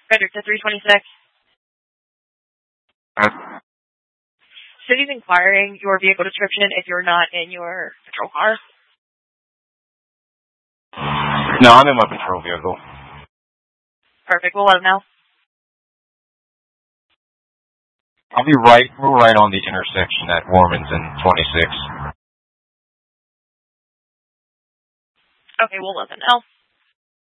Frederick to 326. City's inquiring your vehicle description if you're not in your patrol car. No, I'm in my patrol vehicle. Perfect. We'll let them know. We're right on the intersection at Warman's and 26. Okay, we'll let them know.